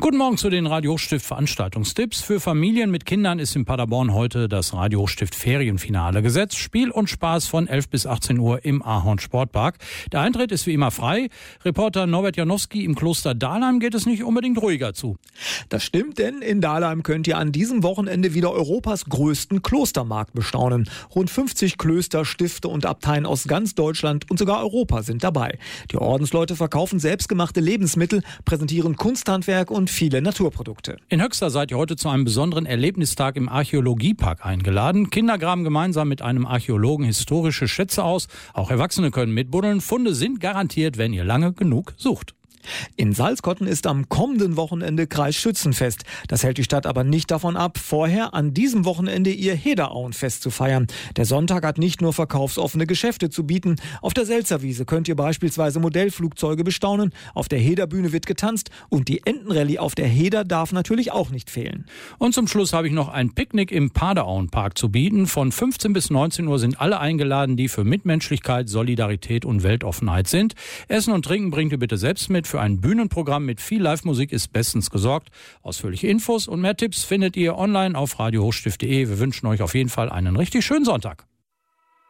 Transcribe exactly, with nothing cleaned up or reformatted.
Guten Morgen zu den Radio Hochstift Veranstaltungstipps. Für Familien mit Kindern ist in Paderborn heute das Radio Hochstift Ferienfinale gesetzt. Spiel und Spaß von elf bis achtzehn Uhr im Ahorn Sportpark. Der Eintritt ist wie immer frei. Reporter Norbert Janowski: Im Kloster Dahlheim geht es nicht unbedingt ruhiger zu. Das stimmt, denn in Dahlheim könnt ihr an diesem Wochenende wieder Europas größten Klostermarkt bestaunen. Rund fünfzig Klöster, Stifte und Abteien aus ganz Deutschland und sogar Europa sind dabei. Die Ordensleute verkaufen selbstgemachte Lebensmittel, präsentieren Kunsthandwerk und viele Naturprodukte. In Höxter seid ihr heute zu einem besonderen Erlebnistag im Archäologiepark eingeladen. Kinder graben gemeinsam mit einem Archäologen historische Schätze aus. Auch Erwachsene können mitbuddeln. Funde sind garantiert, wenn ihr lange genug sucht. In Salzkotten ist am kommenden Wochenende Kreisschützenfest. Das hält die Stadt aber nicht davon ab, vorher an diesem Wochenende ihr Hederauenfest zu feiern. Der Sonntag hat nicht nur verkaufsoffene Geschäfte zu bieten. Auf der Selzerwiese könnt ihr beispielsweise Modellflugzeuge bestaunen. Auf der Hederbühne wird getanzt und die Entenrallye auf der Heder darf natürlich auch nicht fehlen. Und zum Schluss habe ich noch ein Picknick im Paderauenpark zu bieten. Von fünfzehn bis neunzehn Uhr sind alle eingeladen, die für Mitmenschlichkeit, Solidarität und Weltoffenheit sind. Essen und Trinken bringt ihr bitte selbst mit. Für ein Bühnenprogramm mit viel Live-Musik ist bestens gesorgt. Ausführliche Infos und mehr Tipps findet ihr online auf radio hochstift punkt de. Wir wünschen euch auf jeden Fall einen richtig schönen Sonntag.